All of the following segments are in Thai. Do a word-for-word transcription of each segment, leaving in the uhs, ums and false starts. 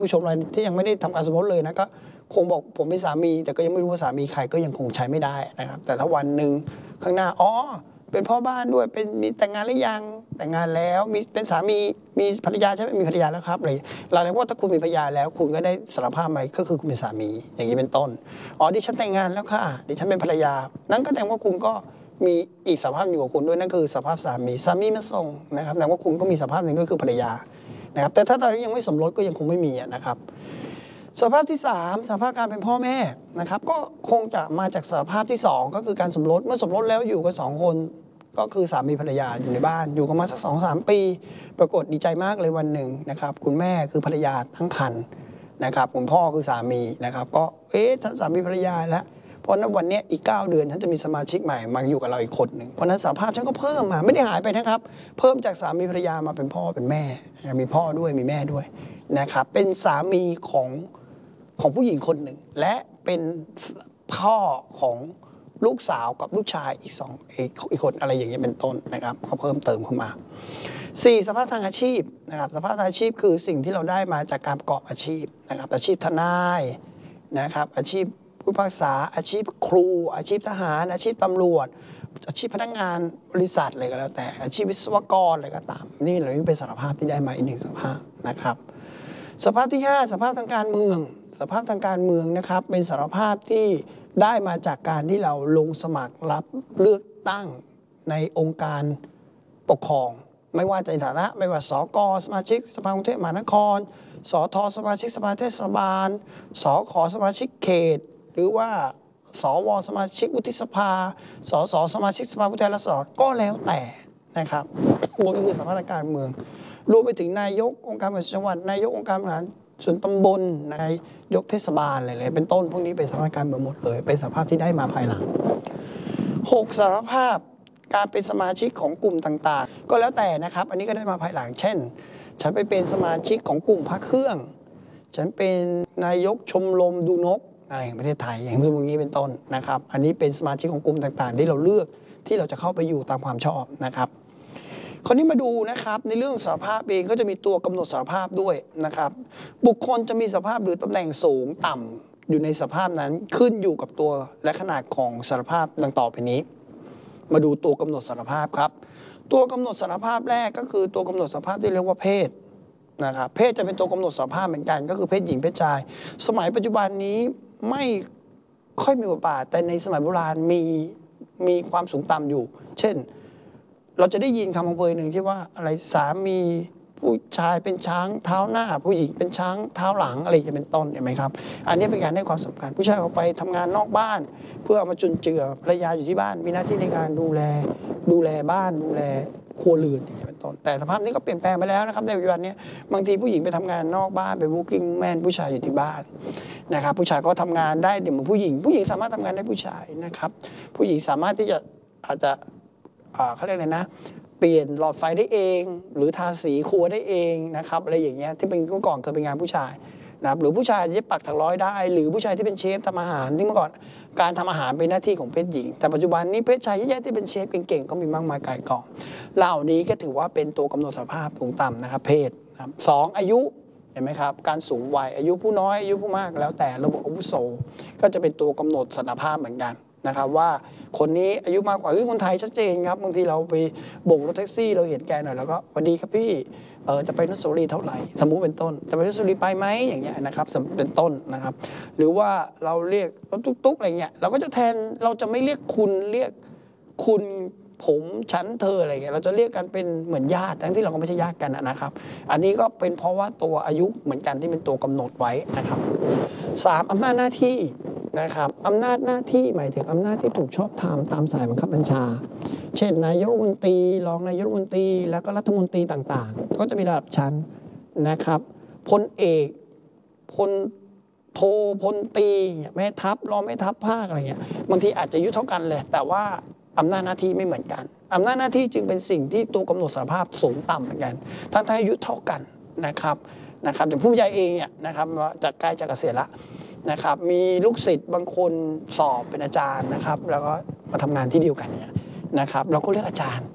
ผู้ชมอะไรที่ยังไม่ได้ทำการสมรสเลยนะก็คงบอกผมเป็นสามีแต่ก็ยังไม่รู้ว่าสามีใครก็ยังคงใช้ไม่ได้นะครับแต่ถ้าวันหนึ่งข้างหน้าอ๋อเป็นพ่อบ้านด้วยเป็นมีแต่งงานหรือยังแต่งงานแล้วมีเป็นสามีมีภรรยาใช่ไหมมีภรรยาแล้วครับอะไรเราเรียกว่าถ้าคุณมีภรรยาแล้วคุณก็ได้สารภาพไหมก็คือคุณเป็นสามีอย่างนี้เป็นต้นอ๋อดิฉันแต่งงานแล้วค่ะดิฉันเป็นภรรยานั้นก็แสดงว่าคุณก็มีอีกสภาพอยู่กับคุณด้วยนั่นคือสภาพสามีสามีมาส่งนะครับแสดงว่าคุณก็มีสภาพหนึ่งด้วยคือภรรยานะครับแต่ถ้าตอนนี้ยังไม่สมรสก็ยังคงไม่มีนะครับสภาพที่สามสภาพการเป็นพ่อแม่นะครับก็คงจะมาจากสภาพที่สองก็คือการสมรสเมื่อสมรสแล้วอยู่กันสองคนก็คือสามีภรรยาอยู่ในบ้านอยู่กันมาสักสองสามปีปรากฏดีใจมากเลยวันหนึ่งนะครับคุณแม่คือภรรยาทั้งคันนะครับคุณพ่อคือสามีนะครับก็เอ๊ะฉันสามีภรรยาแล้วเพราะนั้นวันนี้อีกเก้าเดือนฉันจะมีสมาชิกใหม่มาอยู่กับเราอีกคนหนึ่งเพราะนั้นสภาพฉันก็เพิ่มมาไม่ได้หายไปนะครับเพิ่มจากสามีภรรยามาเป็นพ่อเป็นแม่มีพ่อด้วยมีแม่ด้วยนะครับเป็นสามีของของผู้หญิงคนหนึ่งและเป็นพ่อของลูกสาวกับลูกชายอีกสองอีกคนอะไรอย่างเงี้ยเป็นต้นนะครับเขาเพิ่มเติมเข้ามาสี่สภาพทางอาชีพนะครับสภาพทางอาชีพคือสิ่งที่เราได้มาจากการประกอบอาชีพนะครับอาชีพทนายนะครับอาชีพผู้พิพากษาอาชีพครูอาชีพทหารอาชีพตำรวจอาชีพพนักงานบริษัทอะไรก็แล้วแต่อาชีพวิศวกรอะไรก็ตามนี่เราเป็นสภาพที่ได้มาอีกหนึ่งสภาพนะครับสภาพที่ห้าสภาพทางการเมืองสภาพทางการเมืองนะครับเป็นสารภาพที่ได้มาจากการที่เราลงสมัครรับเลือกตั้งในองค์การปกครองไม่ว่าในฐานะไม่ว่าสกสมาชิกสภากรุงเทพมหานครสทสมาชิกสภาเทศบาลสขสมาชิกเขตหรือว่าสวสมาชิกวุฒิสภาสสสมาชิกสภาผู้แทนราษฎรก็แล้วแต่นะครับพวกนี้คือสภาพทางการเมืองรวมไปถึงนายกองค์การบริหารจังหวัดนายกองค์การบริหารส่วนตำบลนายกเทศบาลอะไรเลยเป็นต้นพวกนี้เป็นสภาพการเมืองหมดเลยเป็นสภาพที่ได้มาภายหลังหกสารภาพการเป็นสมาชิกของกลุ่มต่างๆก็แล้วแต่นะครับอันนี้ก็ได้มาภายหลังเช่นฉันไปเป็นสมาชิกของกลุ่มพระเครื่องฉันเป็นนายกชมรมดูนกอะไรแห่งประเทศไทยอย่างนี้เป็นต้นนะครับอันนี้เป็นสมาชิกของกลุ่มต่างๆที่เราเลือกที่เราจะเข้าไปอยู่ตามความชอบนะครับคราวนี้มาดูนะครับในเรื่องสารภาพเองก็จะมีตัวกำหนดสารภาพด้วยนะครับบุคคลจะมีสภาพหรือตำแหน่งสูงต่ำอยู่ในสภาพนั้นขึ้นอยู่กับตัวและขนาดของสารภาพดังต่อไปนี้มาดูตัวกำหนดสารภาพครับตัวกำหนดสารภาพแรกก็คือตัวกำหนดสารภาพที่เรียกว่าเพศนะครับเพศจะเป็นตัวกำหนดสารภาพเหมือนกันก็คือเพศหญิงเพศชายสมัยปัจจุบันนี้ไม่ค่อยมีบทบาทแต่ในสมัยโบราณมีมีความสูงต่ำอยู่เช่นเราจะได้ยินคำของเพยหนึ่งที่ว่าอะไรสามีผู้ชายเป็นช้างเท้าหน้าผู้หญิงเป็นช้างเท้าหลังอะไรจะเป็นต้นเห็นไหมครับอันนี้เป็นการให้ความสำคัญผู้ชายออกไปทำงานนอกบ้านเพื่อเอามาจุนเจือภรรยาอยู่ที่บ้านมีหน้าที่ในการดูแลดูแลบ้านดูแลครัวเรือนอย่างนี้เป็นต้นแต่สภาพนี้ก็เปลี่ยนแปลงไปแล้วนะครับในปัจจุบันนี้บางทีผู้หญิงไปทำงานนอกบ้านไป working man ผู้ชายอยู่ที่บ้านนะครับผู้ชายก็ทำงานได้เหมือนผู้หญิงผู้หญิงสามารถทำงานได้ผู้ชายนะครับผู้หญิงสามารถที่จะอาจจะเขาเรียกอะไรนะเปลี่ยนหลอดไฟได้เองหรือทาสีครัวได้เองนะครับอะไรอย่างเงี้ยที่เป็นเมื่อก่อนเคยเป็นงานผู้ชายนะครับหรือผู้ชายจะปักถักร้อยได้หรือผู้ชายที่เป็นเชฟทำอาหารที่เมื่อก่อนการทำอาหารเป็นหน้าที่ของเพศหญิงแต่ปัจจุบันนี้เพศชายแย่ๆที่เป็นเชฟเก่งๆก็มีมากมายไก่กองเหล่านี้ก็ถือว่าเป็นตัวกำหนดสภาพสูงต่ำนะครับเพศสองอายุเห็นไหมครับการสูงวัยอายุผู้น้อยอายุผู้มากแล้วแต่ระบบอาวุโสก็จะเป็นตัวกำหนดสถานะเหมือนกันนะครับว่าคนนี้อายุมากกว่าคือคนไทยชัดเจนครับบางทีเราไปโบกรถแท็กซี่เราเห็นแกหน่อยแล้วก็สวัสดีครับพี่เออจะไปอนุสาวรีย์เท่าไหร่สมมุติเป็นต้นจะไปอนุสาวรีย์ไปไหมอย่างเงี้ยนะครับเป็นต้นนะครับหรือว่าเราเรียกรถตุ๊กๆอะไรเงี้ยเราก็จะแทนเราจะไม่เรียกคุณเรียกคุณผมฉันเธออะไรเงี้ยเราจะเรียกกันเป็นเหมือนญาติทั้งที่เราก็ไม่ใช่ญาติกันนะครับอันนี้ก็เป็นเพราะว่าตัวอายุเหมือนกันที่เป็นตัวกำหนดไว้นะครับสามอำนาจหน้าที่นะครับอำนาจหน้าที่หมายถึงอำนาจที่ถูกชอบธรรมตามสายบังคับบัญชาเช่นนายกรัฐมนตรีรองนายกรัฐมนตรีแล้วก็รัฐมนตรีต่างๆก็จะมีระดับชั้นนะครับพลเอกพลโทพลตรีแม่ทัพรองแม่ทัพภาคอะไรเงี้ยบางทีอาจจะอายุเท่ากันเลยแต่ว่าอำนาจหน้าที่ไม่เหมือนกันอำนาจหน้าที่จึงเป็นสิ่งที่ตัวกำหนดสภาพสูงต่ำเหมือนกันทั้งที่อายุเท่ากันนะครับนะครับอย่างผู้ใหญ่เองเนี่ยนะครับจากใกล้จะเกษียณละนะครับมีลูกศิษย์บางคนสอบเป็นอาจารย์นะครับแล้วก็มาทำงานที่เดียวกันเนี่ยนะครับเราก็เรียกอาจารย์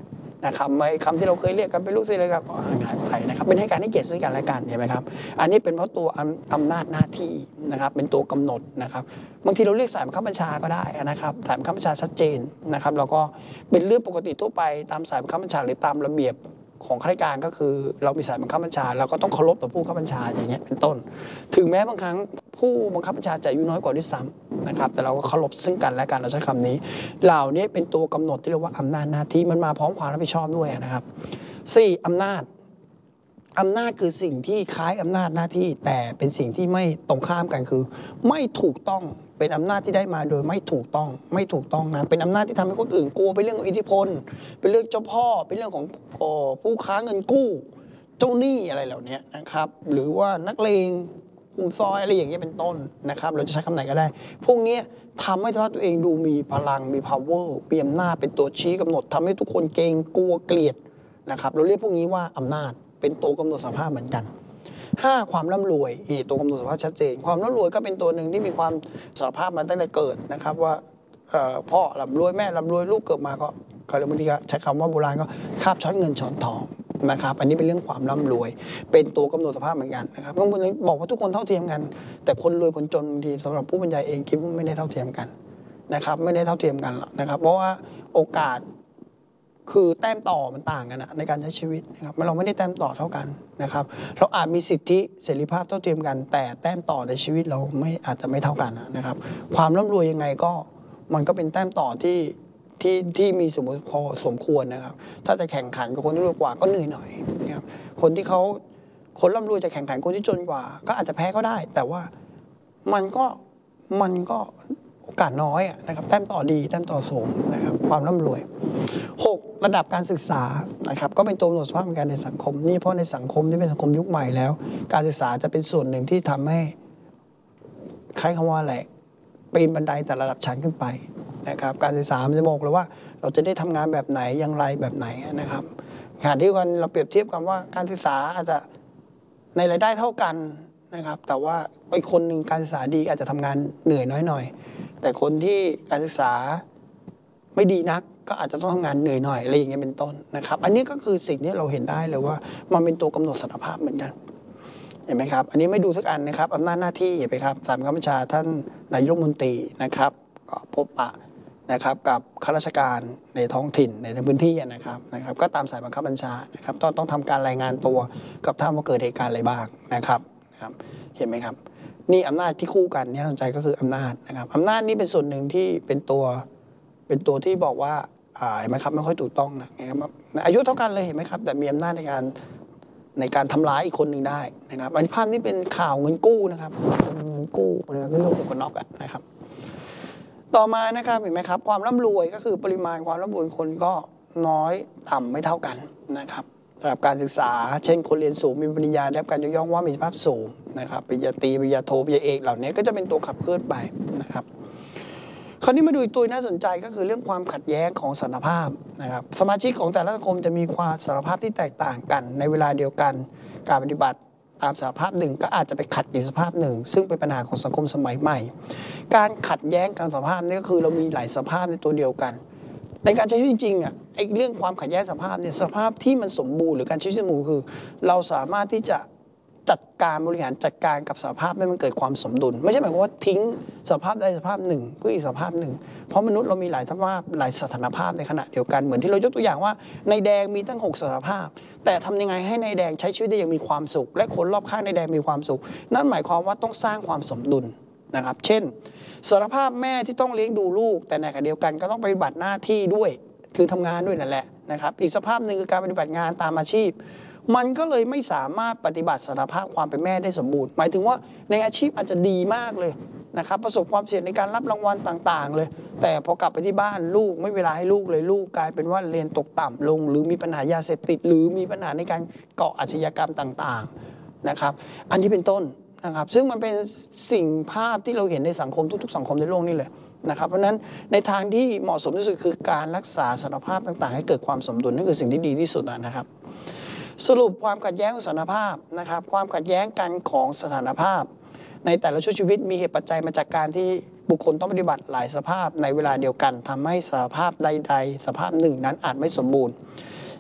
นะครับไม่คำที่เราเคยเรียกกันเป็นลูกศิษย์อะไรก็หายไปนะครับเป็นให้การให้เกียรติซึ่งกันและกันเห็นไหมครับอันนี้เป็นเพราะตัวอำนาจหน้าที่นะครับเป็นตัวกำหนดนะครับบางทีเราเรียกสายบังคับบัญชาก็ได้นะครับสายบังคับบัญชาชัดเจนนะครับแล้วก็เป็นเรื่องปกติทั่วไปตามสายบังคับบัญชาหรือตามระเบียบของข้าราชการก็คือเรามีสายบังคับบัญชาเราก็ต้องเคารพต่อผู้บังคับบัญชาอย่างเงี้ยเป็นต้นถึงแม้บางครั้งผู้บังคับบัญชาจะอายุน้อยกว่าด้วยซ้ำนะครับแต่เราก็เคารพซึ่งกันและกันเราใช้คำนี้เหล่านี้เป็นตัวกำหนดที่เรียกว่าอำนาจหน้าที่มันมาพร้อมความรับผิดชอบด้วยนะครับสี่อำนาจอำนาจคือสิ่งที่คล้ายอำนาจหน้าที่แต่เป็นสิ่งที่ไม่ตรงข้ามกันคือไม่ถูกต้องเป็นอำนาจที่ได้มาโดยไม่ถูกต้องไม่ถูกต้องนะเป็นอำนาจที่ทำให้คนอื่นกลัวเป็นเรื่องของอิทธิพลเป็นเรื่องเจ้าพ่อเป็นเรื่องของผู้ค้าเงินกู้เจ้าหนี้อะไรเหล่านี้นะครับหรือว่านักเลงกลุ่มซอยอะไรอย่างเงี้ยเป็นต้นนะครับเราจะใช้คำไหนก็ได้พวกนี้ทำให้ตัวเองดูมีพลังมี power มีอำนาจเป็นตัวชี้กำหนดทำให้ทุกคนเกรงกลัวเกลียดนะครับเราเรียกพวกนี้ว่าอำนาจเป็นตัวกำหนดสภาพเหมือนกันห้าความร่ำรวยอีตัวกำหนดสภาพชัดเจนความร่ำรวยก็เป็นตัวหนึ่งที่มีความสารภาพมาตั้งแต่เกิดนะครับว่าพ่อร่ำรวยแม่ร่ำรวยลูกเกิดมาก็เขาเรียกบางทีก็ใช้คำว่าโบราณก็คาบช้อนเงินช้อนทองนะครับอันนี้เป็นเรื่องความร่ำรวยเป็นตัวกำหนดสภาพเหมือนกันนะครับบางคนบอกว่าทุกคนเท่าเทียมกันแต่คนรวยคนจนบางทีสำหรับผู้บรรยายเองคิดว่าไม่ได้เท่าเทียมกันนะครับไม่ได้เท่าเทียมกันหรอกนะครับเพราะว่าโอกาสคือแต้มต่อมันต่างกันนะในการใช้ชีวิตนะครับเราไม่ได้แต้มต่อเท่ากันนะครับเราอาจมีสิทธิเสรีภาพเท่าเทียมกันแต่แต้มต่อในชีวิตเราไม่อาจจะไม่เท่ากันนะครับความร่ำรวยยังไงก็มันก็เป็นแต้มต่อที่ที่ที่มีสมพอสมควรนะครับถ้าจะแข่งขันกับคนที่รวยกว่าก็เหนื่อยหน่อยนะครับคนที่เขาคนร่ำรวยจะแข่งขันคนที่จนกว่าก็อาจจะแพ้ก็ได้แต่ว่ามันก็มันก็โอกาสน้อยนะครับแต้มต่อดีแต้มต่อสูงนะครับความร่ำรวยหกระดับการศึกษานะครับก็เป็นตัวกำหนดสภาพการในสังคมนี่เพราะในสังคมที่เป็นสังคมยุคใหม่แล้วการศึกษาจะเป็นส่วนหนึ่งที่ทำให้ใช้คำว่าอะไรปีนบันไดแต่ระดับชั้นขึ้นไปนะครับการศึกษามันจะบอกเลยว่าเราจะได้ทำงานแบบไหนอย่างไรแบบไหนนะครับขณะที่กันเราเปรียบเทียบกันว่าการศึกษาอาจจะในรายได้เท่ากันนะครับแต่ว่าอีกคนหนึ่งการศึกษาดีอาจจะทำงานเหนื่อยน้อยหน่อยแต่คนที่การศึกษาไม่ดีนักก็อาจจะต้องทำงานเหนื่อยหน่อยอะไรอย่างเงี้ยเป็นต้นนะครับอันนี้ก็คือสิ่งที่เราเห็นได้เลยว่ามันเป็นตัวกำหนดสถานภาพเหมือนกันเห็นไหมครับอันนี้ไม่ดูสักอันนะครับอำนาจหน้าที่เห็นไหมครับสายบังคับบัญชาท่านนายกรัฐมนตรีนะครับก็พบปะนะครับกับข้าราชการในท้องถิ่นในพื้นที่นะครับนะครับก็ตามสายบังคับบัญชานะครับต้องต้องทำการรายงานตัวกับท่านว่าเกิดเหตุการณ์อะไรบ้างนะครับนะครับเห็นไหมครับนี่อำนาจที่คู่กันเนี่ยสนใจก็คืออำนาจนะครับอำนาจนี้เป็นส่วนหนึ่งที่เป็นตัวเป็นตัวที่บอกว่าเห็นไหมครับไม่ค่อยถูกต้องนะครับอายุเท่ากันเลยเห็นไหมครับแต่มีอำนาจในการในการทำร้ายอีกคนหนึ่งได้นะครับอันภาพนี้เป็นข่าวเงินกู้นะครับเงินกู้เงินกู้หมวกกันน็อกนะครับต่อมานะครับเห็นไหมครับความร่ำรวยก็คือปริมาณความร่ำรวยคนก็น้อยต่ำไม่เท่ากันนะครับระดับการศึกษาเช่นคนเรียนสูงมีปริญญาได้รับการยกย่องว่ามีสภาพสูงนะครับปริญญาตรีปริญญาโทปริญญาเอกเหล่านี้ก็จะเป็นตัวขับเคลื่อนไปนะครับคราวนี้มาดูตัวน่าสนใจก็คือเรื่องความขัดแย้งของสารภาพนะครับสมาชิกของแต่ละสังคมจะมีความสารภาพที่แตกต่างกันในเวลาเดียวกันการปฏิบัติตามสารภาพหนึ่งก็อาจจะไปขัดอีกสภาพหนึ่งซึ่งเป็นปัญหาของสังคมสมัยใหม่การขัดแย้งการสารภาพนี่ก็คือเรามีหลายสภาพในตัวเดียวกันในการใช้ชีวิตจริงอ่ะไอ้เรื่องความขัดแย้งสภาพเนี่ยสภาพที่มันสมบูรณ์หรือการใช้ชีวิตสมบูรณ์คือเราสามารถที่จะจัดการบริหารจัดการกับสภาพให้มันเกิดความสมดุลไม่ใช่หมายความว่าทิ้งสภาพใดสภาพหนึ่งเพื่ออีกสภาพหนึ่งเพราะมนุษย์เรามีหลายสภาพหลายสถานภาพในขณะเดียวกันเหมือนที่เรายกตัวอย่างว่าในแดงมีตั้งหกสถานภาพแต่ทำยังไงให้ในแดงใช้ชีวิตได้อย่างมีความสุขและคนรอบข้างในแดงมีความสุขนั่นหมายความว่าต้องสร้างความสมดุลนะครับเช่นสารภาพแม่ที่ต้องเลี้ยงดูลูกแต่ในขณะเดียวกันก็ต้องปฏิบัติหน้าที่ด้วยคือทำงานด้วยนั่นแหละนะครับอีกสภาพหนึ่งคือการปฏิบัติงานตามอาชีพมันก็เลยไม่สามารถปฏิบัติสารภาพความเป็นแม่ได้สมบูรณ์หมายถึงว่าในอาชีพอาจจะดีมากเลยนะครับประสบความสำเร็จในการรับรางวัลต่างๆเลยแต่พอกลับไปที่บ้านลูกไม่เวลาให้ลูกเลยลูกกลายเป็นว่าเรียนตกต่ำลงหรือมีปัญหายาเสพติดหรือมีปัญหาในการเกาะอาชญากรรมต่างๆนะครับอันนี้เป็นต้นนะครับซึ่งมันเป็นสิ่งภาพที่เราเห็นในสังคมทุกๆสังคมในโลกนี่เลยนะครับเพราะฉะนั้นในทางที่เหมาะสมที่สุดคือการรักษาสารภาพต่างๆให้เกิดความสมดุลนั่นคือสิ่งที่ดีที่สุดนะครับสรุปความขัดแย้งของสถานภาพนะครับความขัดแย้งกันของสถานภาพในแต่ละช่วงชีวิตมีเหตุปัจจัยมาจากการที่บุคคลต้องปฏิบัติหลายสภาพในเวลาเดียวกันทำให้สภาพใดๆสภาพหนึ่งนั้นอาจไม่สมบูรณ์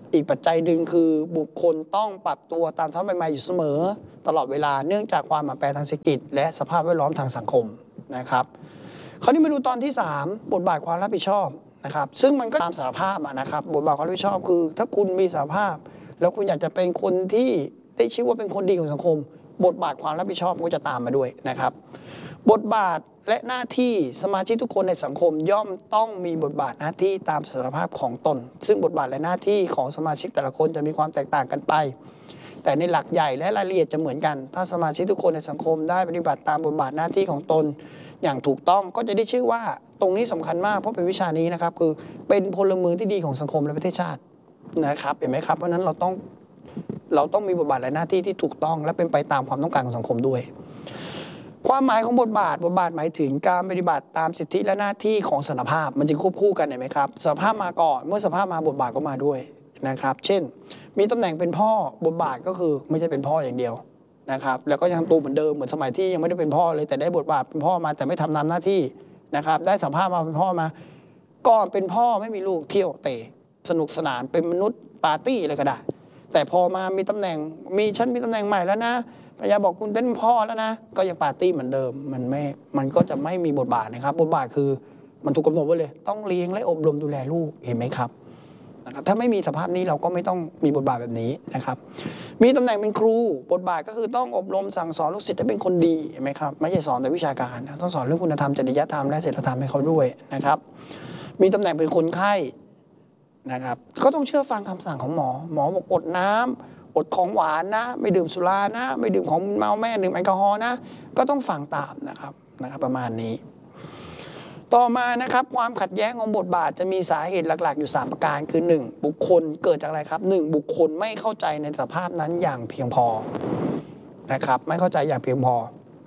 อีกปัจจัยหนึ่งคือบุคคลต้องปรับตัวตามท้องใหม่ๆอยู่เสมอตลอดเวลาเนื่องจากความเปลี่ยนแปลงทางเศรษฐกิจและสภาพแวดล้อมทางสังคมนะครับคราวนี้มาดูตอนที่สามบทบาทความรับผิดชอบนะครับซึ่งมันก็ตามสารภาพนะครับบทบาทความรับผิดชอบคือถ้าคุณมีสารภาพแล้วคุณอยากจะเป็นคนที่ได้ชื่อว่าเป็นคนดีของสังคมบทบาทความรับผิดชอบก็จะตามมาด้วยนะครับบทบาทและหน้าที่สมาชิกทุกคนในสังคมย่อมต้องมีบทบาทหน้าที่ตามสถานภาพของตนซึ่งบทบาทและหน้าที่ของสมาชิกแต่ละคนจะมีความแตกต่างกันไปแต่ในหลักใหญ่และรายละเอียดจะเหมือนกันถ้าสมาชิกทุกคนในสังคมได้ปฏิบัติตามบทบาทหน้าที่ของตนอย่างถูกต้องก็จะได้ชื่อว่าตรงนี้สำคัญมากเพราะเป็นวิชานี้นะครับคือเป็นพลเมืองที่ดีของสังคมและประเทศชาตินะครับเห็นไหมครับเพราะนั้นเราต้องเราต้องมีบทบาทและหน้าที่ที่ถูกต้องและเป็นไปตามความต้องการของสังคมด้วยความหมายของบทบาทบทบาทหมายถึงการปฏิบัติตามสิทธิและหน้าที่ของสถานภาพมันจึงควบคู่กันเห็นไหมครับสภาพมาก่อนเมื่อสภาพมาบทบาทก็มาด้วยนะครับเช่นมีตำแหน่งเป็นพ่อบทบาทก็คือไม่ใช่เป็นพ่ออย่างเดียวนะครับแล้วก็ยังตัวเหมือนเดิมเหมือนสมัยที่ยังไม่ได้เป็นพ่อเลยแต่ได้บทบาทเป็นพ่อมาแต่ไม่ทำตามหน้าที่นะครับได้สัมภาษณ์มาเป็นพ่อมาก่อนเป็นพ่อไม่มีลูกเที่ยวเตะสนุกสนานเป็นมนุษย์ปาร์ตี้อะไรก็ได้แต่พอมามีตำแหน่งมีฉันมีตำแหน่งใหม่แล้วนะภรรยาบอกคุณเป็นพ่อแล้วนะก็ยังปาร์ตี้เหมือนเดิมมันไม่มันก็จะไม่มีบทบาทนะครับบทบาทคือมันถูกกำหนดไว้เลยต้องเลี้ยงและอบรมดูแลลูกเห็นไหมครับนะครับถ้าไม่มีสภาพนี้เราก็ไม่ต้องมีบทบาทแบบนี้นะครับมีตำแหน่งเป็นครูบทบาทก็คือต้องอบรมสั่งสอนลูกศิษย์ให้เป็นคนดีเห็นไหมครับไม่ใช่สอนแต่วิชาการนะต้องสอนเรื่องคุณธรรมจริยธรรมและศีลธรรมให้เขาด้วยนะครับมีตำแหน่งเป็นคนไข้นะครับก็ต้องเชื่อฟังคำสั่งของหมอหมอบอกอดน้ำอดของหวานนะไม่ดื่มสุรานะไม่ดื่มของเมาแม่ดื่มแอลกอฮอล์นะก็ต้องฟังตามนะครับนะครับประมาณนี้ต่อมานะครับความขัดแย้งของบทบาทจะมีสาเหตุหลักๆอยู่สามประการคือหนึ่งบุคคลเกิดจากอะไรครับหนึ่งบุคคลไม่เข้าใจในสภาพนั้นอย่างเพียงพอนะครับไม่เข้าใจอย่างเพียงพอ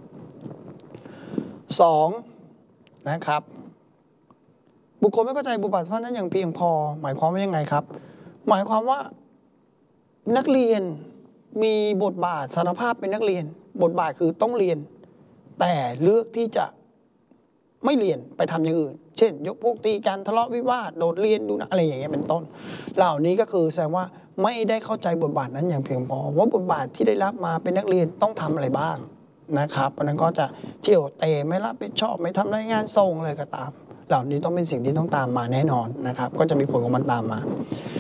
สองนะครับบุคคลไม่เข้าใจบทบาทเพราะนั้นอย่างเพียงพอหมายความว่ายังไงครับหมายความว่านักเรียนมีบทบาทสารภาพเป็นนักเรียนบทบาทคือต้องเรียนแต่เลือกที่จะไม่เรียนไปทำอย่างอื่นเช่นยกพวกตีกันทะเลาะวิวาทโดดเรียนดูนะอะไรอย่างเงี้ยเป็นต้นเหล่านี้ก็คือแสดงว่าไม่ได้เข้าใจบทบาทนั้นอย่างเพียงพอว่าบทบาทที่ได้รับมาเป็นนักเรียนต้องทำอะไรบ้างนะครับเพราะนั้นก็จะเที่ยวเตะไม่รับผิดชอบไม่ทำรายงานส่งอะไรก็ตามเหล่านี้ต้องเป็นสิ่งที่ต้องตามมาแน่นอนนะครับก็จะมีผลของมันตามมา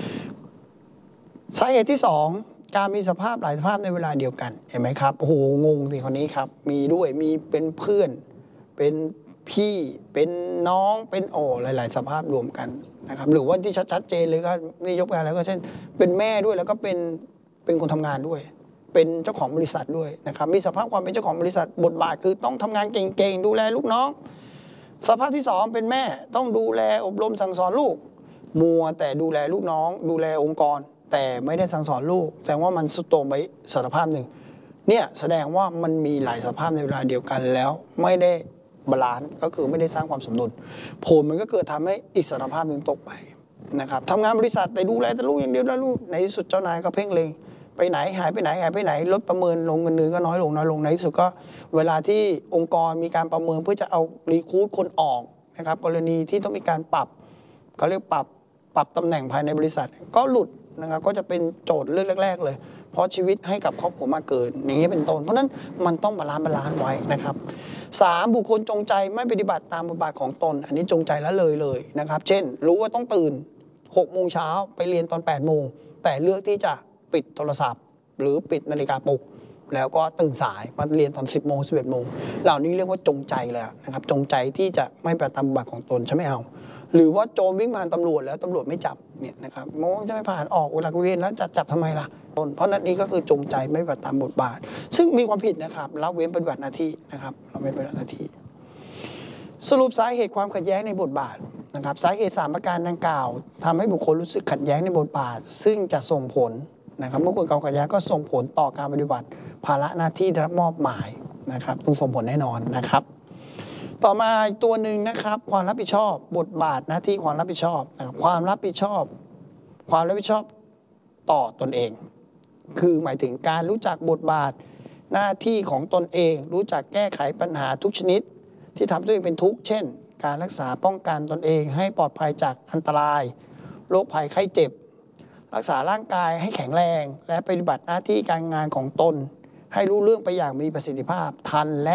สาเหตุที่สองการมีสภาพหลายสภาพในเวลาเดียวกันเห็นไหมครับโอ้โหงงสิคนนี้ครับมีด้วยมีเป็นเพื่อนเป็นพี่เป็นน้องเป็นโอหลายๆสภาพรวมกันนะครับหรือว่าที่ชัดๆเจนเลยก็นี่ยกตัวอย่างแล้วก็เช่นเป็นแม่ด้วยแล้วก็เป็นเป็นคนทำงานด้วยเป็นเจ้าของบริษัทด้วยนะครับมีสภาพความเป็นเจ้าของบริษัทบทบาทคือต้องทำงานเก่งๆดูแลลูกน้องสภาพที่สองเป็นแม่ต้องดูแลอบรมสั่งสอนลูกมัวแต่ดูแลลูกน้องดูแลองค์กรแต่ไม่ได้สั่งสอนลูกแสดงว่ามันสุดโต่งไปสารภาพหนึ่งเนี่ยแสดงว่ามันมีหลายสภาพในเวลาเดียวกันแล้วไม่ได้บาลานซ์ก็คือไม่ได้สร้างความสมดุลผลมันก็เกิดทำให้อีกสารภาพหนึ่งตกไปนะครับทำงานบริษัทแต่ดูแลแต่ลูกอย่างเดียวแล้วลูกในที่สุดเจ้านายก็เพ่งเล็งไปไหนหายไปไหนหายไปไหนลดประเมินลงเงินเดือนก็น้อยลงน้อยลงในที่สุดก็เวลาที่องค์กรมีการประเมินเพื่อจะเอารีครูทคนออกนะครับกรณีที่ต้องมีการปรับเขาเรียกปรับปรับตำแหน่งภายในบริษัทก็หลุดนะครับก็จะเป็นโจทย์เรื่องแรกๆเลยเพราะชีวิตให้กับครอบครัวมากเกินอย่างนี้เป็นต้นเพราะนั้นมันต้องบาลานซ์บาลานซ์ไว้นะครับสามบุคคลจงใจไม่ปฏิบัติตามบทบาทของตนอันนี้จงใจละเลยเลยนะครับเช่นรู้ว่าต้องตื่นหกโมงเช้าไปเรียนตอนแปดโมงแต่เลือกที่จะปิดโทรศัพท์หรือปิดนาฬิกาปลุกแล้วก็ตื่นสายมาเรียนตอนสิบโมงสิบเอ็ดโมงเหล่านี้เรียกว่าจงใจเลยนะครับจงใจที่จะไม่ปฏิบัติตามบทบาทของตนใช่ไหมเอาหรือว่าโจรวิ่งผ่านตำรวจแล้วตำรวจไม่จับเนี่ยนะครับโมจะไม่ผ่านออกเวลาเรียนแล้วจะจับทำไมล่ะเพราะนั้นนี่ก็คือจงใจไม่ปฏิบัติตามบทบาทซึ่งมีความผิดนะครับละเว้นปฏิบัติหน้าที่นะครับละเว้นปฏิบัติหน้าที่สรุปสาเหตุความขัดแย้งในบทบาทนะครับสาเหตุสามประการดังกล่าวทำให้บุคคลรู้สึกขัดแย้งในบทบาทซึ่งจะส่งผลนะครับเมื่อเกิดความขัดแย้งก็ส่งผลต่อการปฏิบัติภาระหน้าที่ได้รับมอบหมายนะครับต้องส่งผลแน่นอนนะครับต่อมาอีกตัวหนึ่งนะครับความรับผิดชอบบทบาทหน้าที่ความรับผิดชอบนะครับความรับผิดชอบความรับผิดชอบต่อตนเองคือหมายถึงการรู้จักบทบาทหน้าที่ของตนเองรู้จักแก้ไขปัญหาทุกชนิดที่ทำให้ตัวเองเป็นทุกข์เช่นการรักษาป้องกันตนเองให้ปลอดภัยจากอันตรายโรคภัยไข้เจ็บรักษาร่างกายให้แข็งแรง และปฏิบัติหน้าที่การงานของตนให้รู้เรื่องไปอย่างมีประสิทธิภาพทันและ